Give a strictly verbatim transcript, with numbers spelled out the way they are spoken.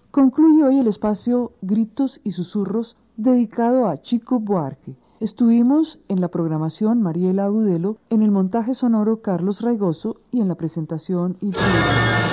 Concluye hoy el espacio Gritos y Susurros dedicado a Chico Buarque. Estuvimos en la programación Mariela Agudelo, en el montaje sonoro Carlos Raigoso y en la presentación y